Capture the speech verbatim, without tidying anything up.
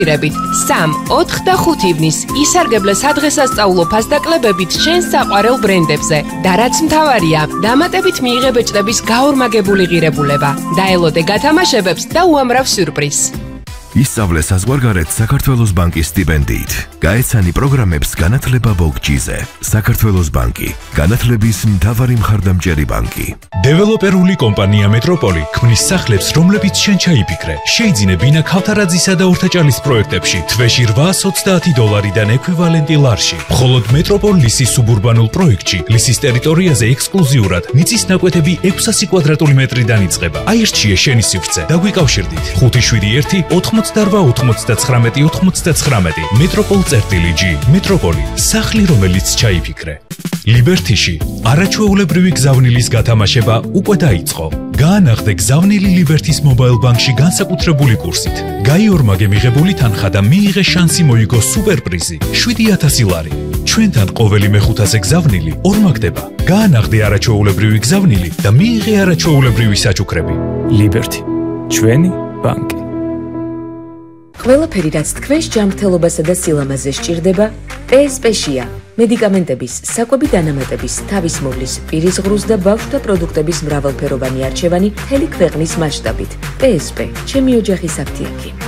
სამ ოთხ და ხუთ ივნის ისარგებლე სადღესასწაულო ფასდაკლებებით შენ საყვარელ ბრენდებზე და რაც მთავარია, დამატებით მიიღე ბეჭდების გაორმაგებული ღირებულება. დაელოდე გათამაშებებს და უამრავ სიურპრიზს. ისწავლე საზღვარგარეთ საქართველოს ბანკის სტიპენდიით. გაეცანი პროგრამებს განათლება ბოგჯიზე. საქართველოს ბანკი, განათლების მთავარი მხარდამჭერი ბანკი. დეველოპერული კომპანია მეტროპოლი ქმნის სახლებს, რომლებიც შენ ჩაიფიქრე. შეიძინე ბინა ქავთარაძისა და ორთაჭალის პროექტებში თვეში რვაას ოცდაათი დოლარიდან ექვივალენტი ლარში. მხოლოდ მეტროპოლ ლისის სუბურბანულ პროექტში ლისის ტერიტორიაზე ექსკლუზიურად მიწის ნაკვეთები ექვსასი კვადრატული მეტრიდან იწყება. აირჩიე შენი სივრცე და გვიკავშირდით. ხუთი შვიდი ერთი ოთხმოცდარვა ოთხმოცდაცხრამეტი ოთხმოცდაცხრამეტი მეტროპოლ წერტილი ჯი. მეტროპოლი, სახლი, რომელიც ჩაიფიქრე. ლიბერთიში არაჩვეულებრივი გზავნილის გათამაშება უკვე დაიწყო. გაანახდე გზავნილი ლიბერთის მობაილ ბანკში განსაკუთრებული კურსით. გაიორმაგე მიღებული თანხა და მიიღე შანსი მოიგო სუპერპრიზი შვიდი ათასი ლარი. ჩვენთან ყოველი მეხუთასე გზავნილი ორმაგდება. გაანახდე არაჩვეულებრივი გზავნილი და მიიღე არაჩვეულებრივი საჩუქრები. ლიბერთი, ჩვენი ბანკი. ყველაფერი, რაც თქვენს ჯანმრთელობასა და სილამაზეს სჭირდება, ტე ეს პე-შია. მედიკამენტების, საკვები დანამატების, თავისმოვლის, პირის ღრუს და ბავშვთა პროდუქტების მრავალფეროვანი არჩევანი მთელი ქვეყნის მასშტაბით. ტე ეს პე, ჩემი ოჯახის აფთიაქი.